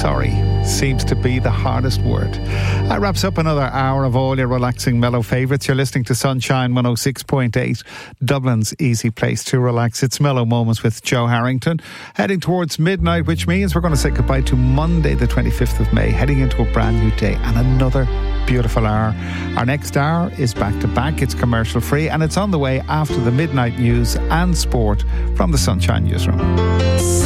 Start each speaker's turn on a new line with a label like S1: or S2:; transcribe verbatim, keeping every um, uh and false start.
S1: sorry seems to be the hardest word. That wraps up another hour of all your relaxing mellow favourites. You're listening to Sunshine one oh six point eight, Dublin's easy place to relax. It's Mellow Moments with Joe Harrington. Heading towards midnight, which means we're going to say goodbye to Monday the twenty-fifth of May, heading into a brand new day and another beautiful hour. Our next hour is back to back. It's commercial free and it's on the way after the midnight news and sport from the Sunshine Newsroom.